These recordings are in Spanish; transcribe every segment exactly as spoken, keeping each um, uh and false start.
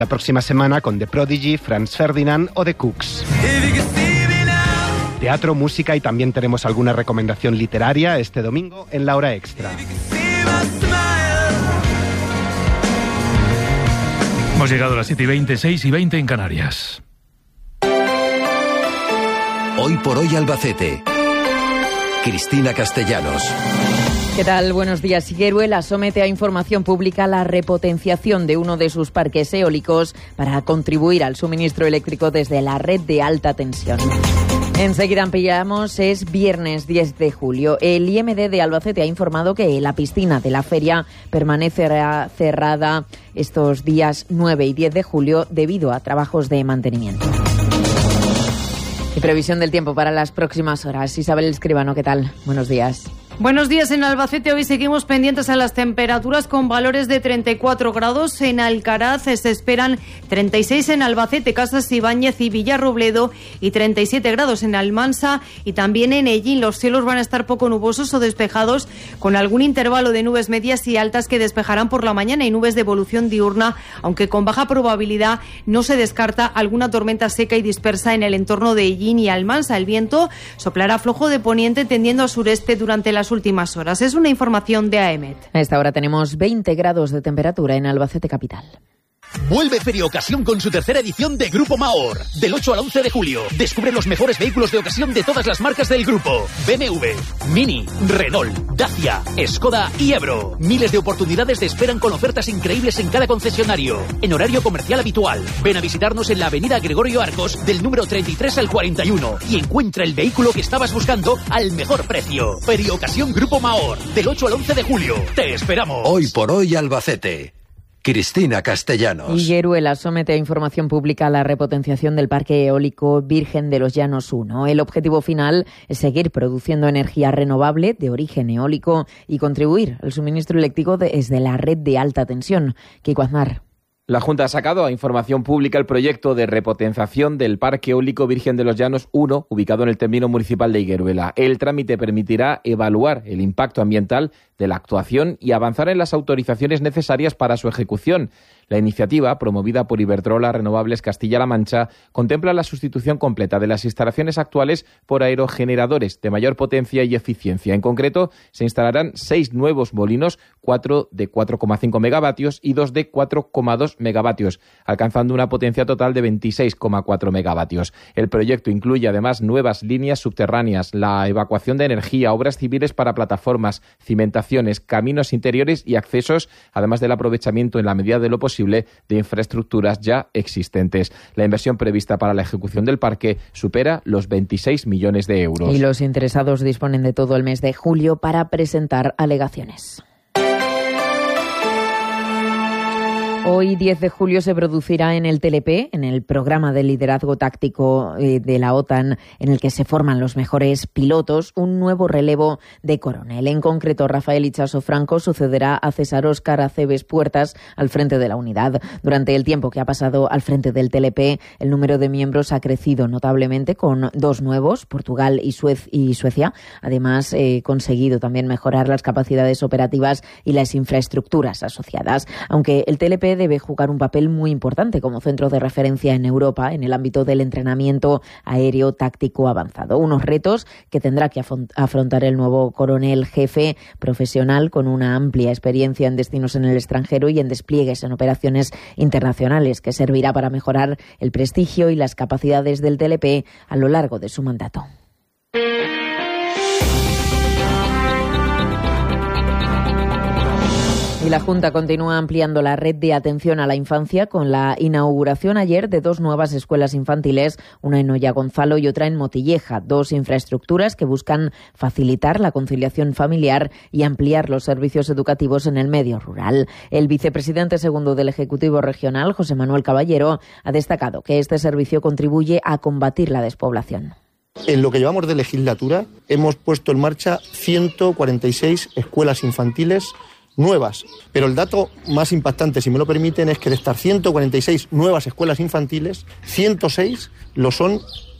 La próxima semana con The Prodigy, Franz Ferdinand o The Cooks. Teatro, música y también tenemos alguna recomendación literaria este domingo en la hora extra. Hemos llegado a las siete y veinte, seis y veinte en Canarias. Hoy por hoy Albacete. Cristina Castellanos. ¿Qué tal? Buenos días. Higueruela somete a información pública la repotenciación de uno de sus parques eólicos para contribuir al suministro eléctrico desde la red de alta tensión. Enseguida ampliamos, es viernes diez de julio. El I M D de Albacete ha informado que la piscina de la feria permanecerá cerrada estos días nueve y diez de julio debido a trabajos de mantenimiento. Y previsión del tiempo para las próximas horas. Isabel Escribano, ¿qué tal? Buenos días. Buenos días. En Albacete hoy seguimos pendientes a las temperaturas con valores de treinta y cuatro grados. En Alcaraz se esperan treinta y seis en Albacete, Casas Ibáñez y Villarrobledo y treinta y siete grados en Almansa y también en Ellín. Los cielos van a estar poco nubosos o despejados con algún intervalo de nubes medias y altas que despejarán por la mañana y nubes de evolución diurna, aunque con baja probabilidad. No se descarta alguna tormenta seca y dispersa en el entorno de Ellín y Almansa. El viento soplará flojo de poniente tendiendo a sureste durante las últimas horas. Es una información de A E M E T. A esta hora tenemos veinte grados de temperatura en Albacete capital. Vuelve Feria Ocasión con su tercera edición de Grupo Mahor. Del ocho al once de julio. Descubre los mejores vehículos de ocasión de todas las marcas del grupo. B M W, Mini, Renault, Dacia, Skoda y Ebro. Miles de oportunidades te esperan con ofertas increíbles en cada concesionario. En horario comercial habitual. Ven a visitarnos en la avenida Gregorio Arcos del número treinta y tres al cuarenta y uno y encuentra el vehículo que estabas buscando al mejor precio. Feria Ocasión Grupo Mahor. Del ocho al once de julio. Te esperamos. Hoy por hoy Albacete. Cristina Castellanos. Higueruela somete a información pública la repotenciación del Parque Eólico Virgen de los Llanos uno. El objetivo final es seguir produciendo energía renovable de origen eólico y contribuir al suministro eléctrico desde la red de alta tensión. Kiko Aznar. La Junta ha sacado a información pública el proyecto de repotenciación del Parque Eólico Virgen de los Llanos uno, ubicado en el término municipal de Higueruela. El trámite permitirá evaluar el impacto ambiental de la actuación y avanzar en las autorizaciones necesarias para su ejecución. La iniciativa, promovida por Iberdrola Renovables Castilla-La Mancha, contempla la sustitución completa de las instalaciones actuales por aerogeneradores de mayor potencia y eficiencia. En concreto, se instalarán seis nuevos molinos, cuatro de cuatro coma cinco megavatios y dos de cuatro coma dos megavatios, alcanzando una potencia total de veintiséis coma cuatro megavatios. El proyecto incluye además nuevas líneas subterráneas, la evacuación de energía, obras civiles para plataformas, cimentaciones, caminos interiores y accesos, además del aprovechamiento en la medida de lo posible de infraestructuras ya existentes. La inversión prevista para la ejecución del parque supera los veintiséis millones de euros. Y los interesados disponen de todo el mes de julio para presentar alegaciones. Hoy, diez de julio, se producirá en el T L P, en el programa de liderazgo táctico eh, de la OTAN, en el que se forman los mejores pilotos, un nuevo relevo de coronel. En concreto, Rafael Ichaso Franco sucederá a César Óscar Aceves Puertas al frente de la unidad. Durante el tiempo que ha pasado al frente del T L P, el número de miembros ha crecido notablemente, con dos nuevos, Portugal y, Suez- y Suecia. Además, eh, conseguido también mejorar las capacidades operativas y las infraestructuras asociadas. Aunque el T L P debe jugar un papel muy importante como centro de referencia en Europa en el ámbito del entrenamiento aéreo táctico avanzado. Unos retos que tendrá que afrontar el nuevo coronel jefe profesional con una amplia experiencia en destinos en el extranjero y en despliegues en operaciones internacionales, que servirá para mejorar el prestigio y las capacidades del T L P a lo largo de su mandato. Y la Junta continúa ampliando la red de atención a la infancia con la inauguración ayer de dos nuevas escuelas infantiles, una en Oya Gonzalo y otra en Motilleja, dos infraestructuras que buscan facilitar la conciliación familiar y ampliar los servicios educativos en el medio rural. El vicepresidente segundo del Ejecutivo Regional, José Manuel Caballero, ha destacado que este servicio contribuye a combatir la despoblación. En lo que llevamos de legislatura hemos puesto en marcha ciento cuarenta y seis escuelas infantiles nuevas, pero el dato más impactante, si me lo permiten, es que de estas ciento cuarenta y seis nuevas escuelas infantiles, ciento seis lo son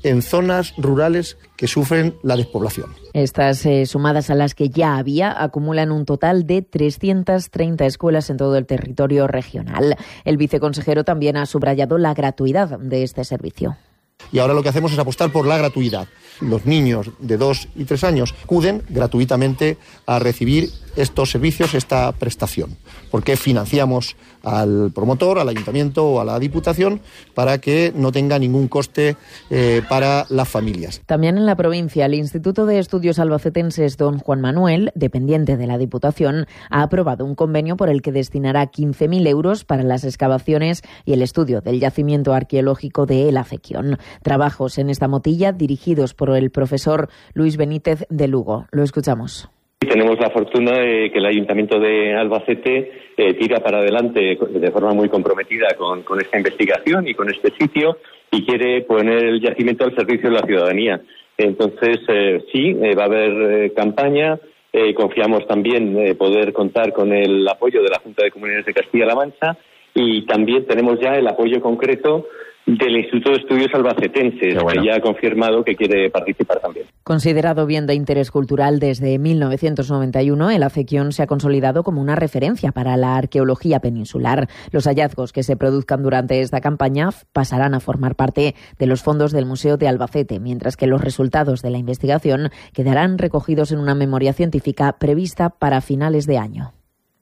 en zonas rurales que sufren la despoblación. Estas, eh, sumadas a las que ya había, acumulan un total de trescientas treinta escuelas en todo el territorio regional. El viceconsejero también ha subrayado la gratuidad de este servicio. Y ahora lo que hacemos es apostar por la gratuidad. Los niños de dos y tres años acuden gratuitamente a recibir estos servicios, esta prestación, porque financiamos al promotor, al ayuntamiento o a la diputación para que no tenga ningún coste eh, para las familias. También en la provincia, el Instituto de Estudios Albacetenses Don Juan Manuel, dependiente de la Diputación, ha aprobado un convenio por el que destinará quince mil euros para las excavaciones y el estudio del yacimiento arqueológico de El Acequión. Trabajos en esta motilla dirigidos por el profesor Luis Benítez de Lugo. Lo escuchamos. Tenemos la fortuna de que el Ayuntamiento de Albacete eh, tira para adelante de forma muy comprometida con, con esta investigación y con este sitio y quiere poner el yacimiento al servicio de la ciudadanía. Entonces, eh, sí, eh, va a haber eh, campaña. Eh, confiamos también eh, poder contar con el apoyo de la Junta de Comunidades de Castilla-La Mancha y también tenemos ya el apoyo concreto del Instituto de Estudios Albacetenses, bueno, que ya ha confirmado que quiere participar también. Considerado bien de interés cultural desde mil novecientos noventa y uno, el Acequión se ha consolidado como una referencia para la arqueología peninsular. Los hallazgos que se produzcan durante esta campaña pasarán a formar parte de los fondos del Museo de Albacete, mientras que los resultados de la investigación quedarán recogidos en una memoria científica prevista para finales de año.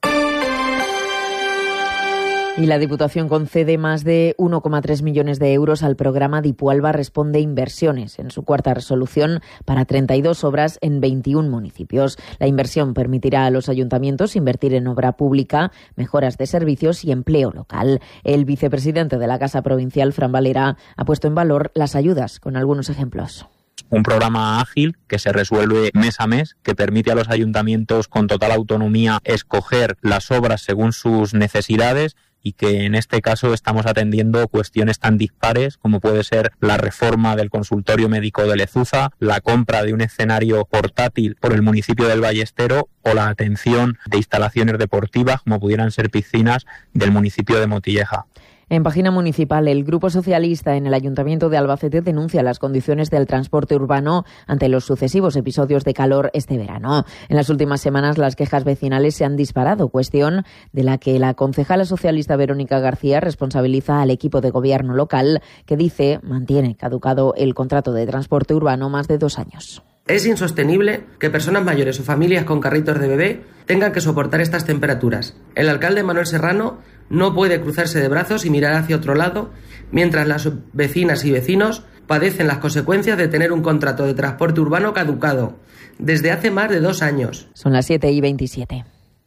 Y la Diputación concede más de uno coma tres millones de euros al programa Dipualba Responde Inversiones, en su cuarta resolución, para treinta y dos obras en veintiún municipios. La inversión permitirá a los ayuntamientos invertir en obra pública, mejoras de servicios y empleo local. El vicepresidente de la Casa Provincial, Fran Valera, ha puesto en valor las ayudas, con algunos ejemplos. Un programa ágil que se resuelve mes a mes, que permite a los ayuntamientos con total autonomía escoger las obras según sus necesidades y que en este caso estamos atendiendo cuestiones tan dispares como puede ser la reforma del consultorio médico de Lezuza, la compra de un escenario portátil por el municipio del Ballestero o la atención de instalaciones deportivas como pudieran ser piscinas del municipio de Motilleja. En página municipal, el Grupo Socialista en el Ayuntamiento de Albacete denuncia las condiciones del transporte urbano ante los sucesivos episodios de calor este verano. En las últimas semanas, las quejas vecinales se han disparado, cuestión de la que la concejala socialista Verónica García responsabiliza al equipo de gobierno local, que dice mantiene caducado el contrato de transporte urbano más de dos años. Es insostenible que personas mayores o familias con carritos de bebé tengan que soportar estas temperaturas. El alcalde Manuel Serrano no puede cruzarse de brazos y mirar hacia otro lado, mientras las vecinas y vecinos padecen las consecuencias de tener un contrato de transporte urbano caducado desde hace más de dos años. Son las siete y veintisiete.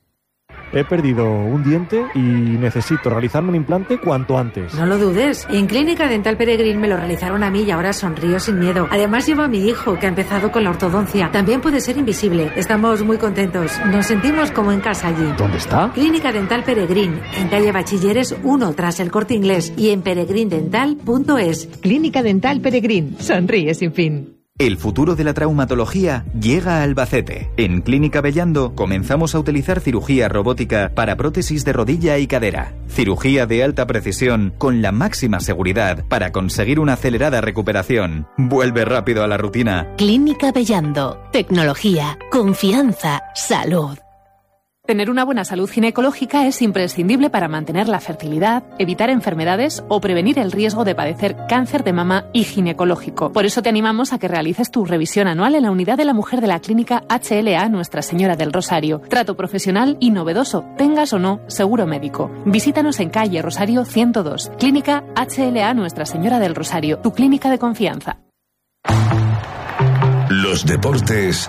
He perdido un diente y necesito realizarme un implante cuanto antes. No lo dudes. En Clínica Dental Peregrín me lo realizaron a mí y ahora sonrío sin miedo. Además llevo a mi hijo, que ha empezado con la ortodoncia. También puede ser invisible. Estamos muy contentos. Nos sentimos como en casa allí. ¿Dónde está? Clínica Dental Peregrín, en calle Bachilleres uno, tras el Corte Inglés, y en peregrin dental punto es. Clínica Dental Peregrín. Sonríe sin fin. El futuro de la traumatología llega a Albacete. En Clínica Bellando comenzamos a utilizar cirugía robótica para prótesis de rodilla y cadera. Cirugía de alta precisión con la máxima seguridad para conseguir una acelerada recuperación. Vuelve rápido a la rutina. Clínica Bellando. Tecnología, confianza, salud. Tener una buena salud ginecológica es imprescindible para mantener la fertilidad, evitar enfermedades o prevenir el riesgo de padecer cáncer de mama y ginecológico. Por eso te animamos a que realices tu revisión anual en la unidad de la mujer de la clínica H L A Nuestra Señora del Rosario. Trato profesional y novedoso, tengas o no seguro médico. Visítanos en calle Rosario ciento dos, Clínica H L A Nuestra Señora del Rosario, tu clínica de confianza. Los deportes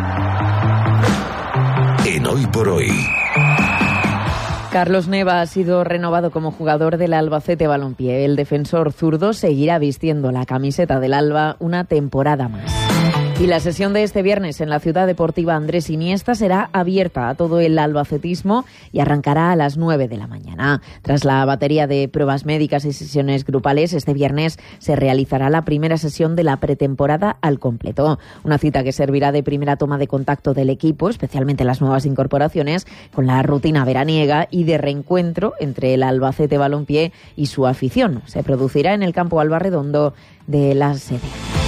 en Hoy por Hoy. Carlos Neva ha sido renovado como jugador del Albacete Balompié. El defensor zurdo seguirá vistiendo la camiseta del Alba una temporada más. Y la sesión de este viernes en la Ciudad Deportiva Andrés Iniesta será abierta a todo el albacetismo y arrancará a las nueve de la mañana. Tras la batería de pruebas médicas y sesiones grupales, este viernes se realizará la primera sesión de la pretemporada al completo. Una cita que servirá de primera toma de contacto del equipo, especialmente las nuevas incorporaciones, con la rutina veraniega y de reencuentro entre el Albacete Balompié y su afición. Se producirá en el campo Alba Redondo de la sede.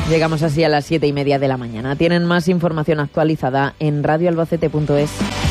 Llegamos así a las siete y media de la mañana. Tienen más información actualizada en radio albacete punto es.